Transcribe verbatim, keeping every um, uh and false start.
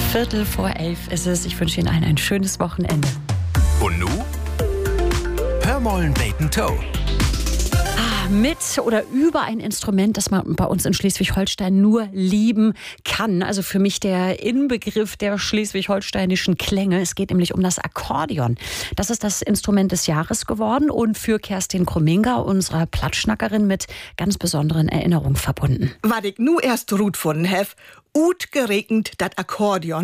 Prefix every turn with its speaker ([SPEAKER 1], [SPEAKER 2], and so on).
[SPEAKER 1] Viertel vor elf ist es. Ich wünsche Ihnen allen ein schönes Wochenende.
[SPEAKER 2] Und nu? Hör mollen Bacon Toe.
[SPEAKER 1] Mit oder über ein Instrument, das man bei uns in Schleswig-Holstein nur lieben kann. Also für mich der Inbegriff der schleswig-holsteinischen Klänge. Es geht nämlich um das Akkordeon. Das ist das Instrument des Jahres geworden und für Kerstin Krumminga, unserer Plattschnackerin, mit ganz besonderen Erinnerungen verbunden.
[SPEAKER 3] Was ich nu erst gut gefunden hef, ut geregnet dat Akkordeon